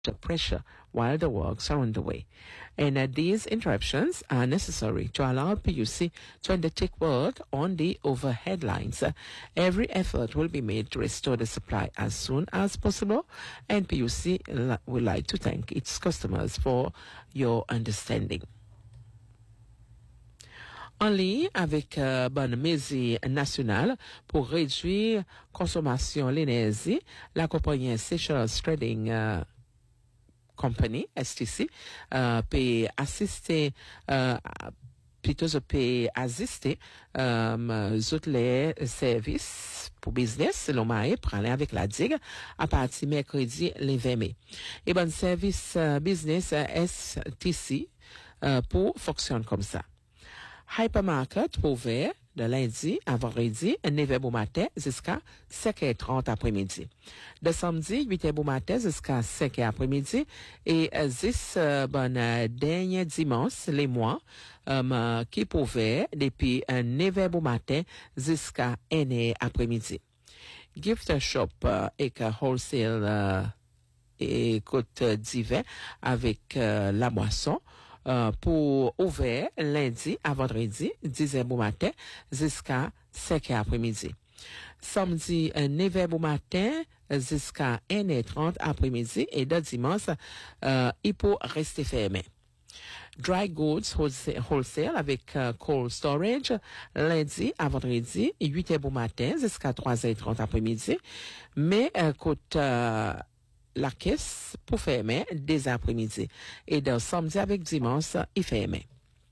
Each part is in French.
pressure while the works are underway. And these interruptions are necessary to allow PUC to undertake work on the overhead lines. Every effort will be made to restore the supply as soon as possible, and PUC would like to thank its customers for your understanding. En ligne avec bonne mesure nationale pour réduire consommation l'énergie, la compagnie Seychelles Trading Company, STC, peut assister, peut assister, les services pour business, selon moi, prendre avec la digue, à partir mercredi, le 20 mai. Et bon, service business STC, pour fonctionne comme ça. Hypermarket ouvert de lundi à vendredi, 9h au matin jusqu'à 5h30 après-midi. De samedi, 8h au matin jusqu'à 5h après-midi. Et dernier dimanche, les mois, qui ouvert depuis 9h au matin jusqu'à 1h après-midi. Gift shop et wholesale et côte divin avec la boisson. Pour ouvert lundi à vendredi, 10h au matin jusqu'à 5h après-midi. Samedi, 9h au matin jusqu'à 1h30 après-midi et de dimanche, il peut rester fermé. Dry goods wholesale avec cold storage lundi à vendredi, 8h au matin jusqu'à 3h30 après-midi. Mais coûte la caisse pour fermer dès après-midi. Et dans samedi avec dimanche, il ferme.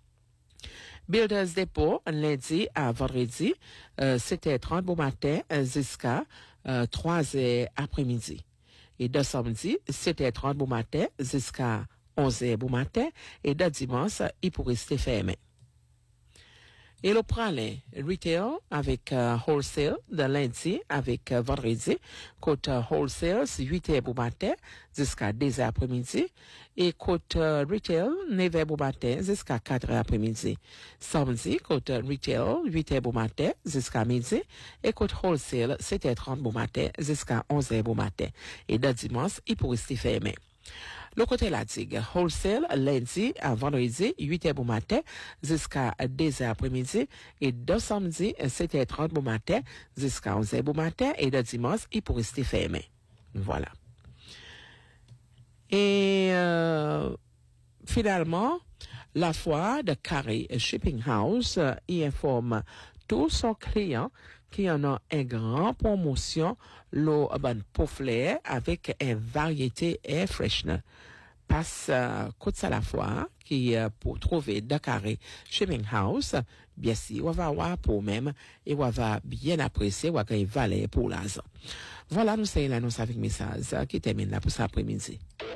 Builders Depot, lundi à vendredi, 7h30 au matin jusqu'à 3h après-midi. Et de samedi, 7h30 au matin jusqu'à 11h au matin. Et de dimanche, il pourrait rester fermé. Et le pralin, retail avec wholesale de lundi avec vendredi, côté wholesale, 8h au matin jusqu'à 2h après-midi, et côté retail, 9h au matin jusqu'à 4h après-midi. Samedi, côté retail, 8h au matin jusqu'à midi, et côté wholesale, 7h30 au matin jusqu'à 11h au matin. Et de dimanche, il pourrait rester fermé. Le côté la digue, wholesale, lundi à vendredi, 8h au matin jusqu'à 2h après-midi, et de samedi, 7h30 au matin jusqu'à 11h au matin, et de dimanche, il peut rester fermé. Voilà. Et finalement, la foire de Carré Shipping House y informe tous son clients qui en a une grande promotion l'eau pouflée avec une variété air freshener. Passe côte ça la fois qui pour trouver de Carré Shipping House, bien sûr, on va voir pour même et on va bien apprécier, on va gagner valeur pour l'argent. Voilà, nous c'est l'annonce avec message qui termine là pour cet après-midi.